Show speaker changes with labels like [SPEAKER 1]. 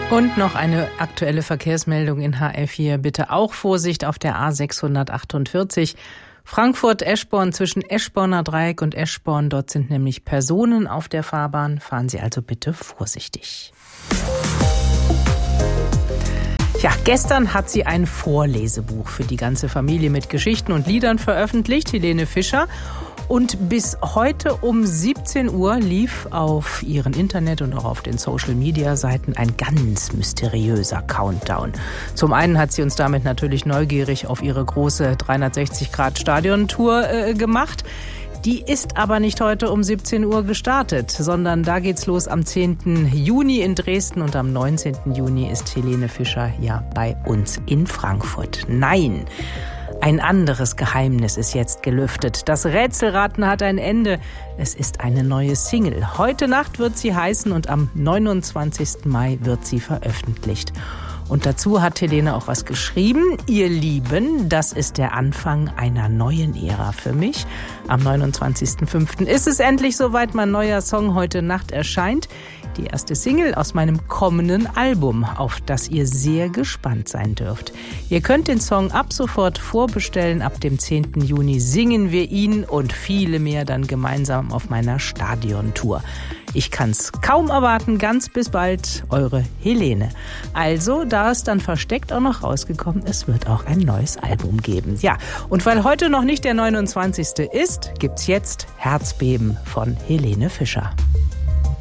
[SPEAKER 1] Und noch eine aktuelle Verkehrsmeldung in HR4. Bitte auch Vorsicht auf der A648. Frankfurt-Eschborn zwischen Eschborner Dreieck und Eschborn. Dort sind nämlich Personen auf der Fahrbahn. Fahren Sie also bitte vorsichtig. Ja, gestern hat sie ein Vorlesebuch für die ganze Familie mit Geschichten und Liedern veröffentlicht, Helene Fischer. Und bis heute um 17 Uhr lief auf ihren Internet- und auch auf den Social-Media-Seiten ein ganz mysteriöser Countdown. Zum einen hat sie uns damit natürlich neugierig auf ihre große 360-Grad-Stadion-Tour gemacht. Die ist aber nicht heute um 17 Uhr gestartet, sondern da geht's los am 10. Juni in Dresden und am 19. Juni ist Helene Fischer ja bei uns in Frankfurt. Nein! Ein anderes Geheimnis ist jetzt gelüftet. Das Rätselraten hat ein Ende. Es ist eine neue Single. Heute Nacht wird sie heißen und am 29. Mai wird sie veröffentlicht. Und dazu hat Helene auch was geschrieben. Ihr Lieben, das ist der Anfang einer neuen Ära für mich. Am 29.05. ist es endlich soweit. Mein neuer Song Heute Nacht erscheint. Die erste Single aus meinem kommenden Album, auf das ihr sehr gespannt sein dürft. Ihr könnt den Song ab sofort vorbestellen. Ab dem 10. Juni singen wir ihn und viele mehr dann gemeinsam auf meiner Stadiontour. Ich kann's kaum erwarten. Ganz bis bald, eure Helene. Also, da ist dann versteckt auch noch rausgekommen, es wird auch ein neues Album geben. Ja, und weil heute noch nicht der 29. ist, gibt's jetzt Herzbeben von Helene Fischer.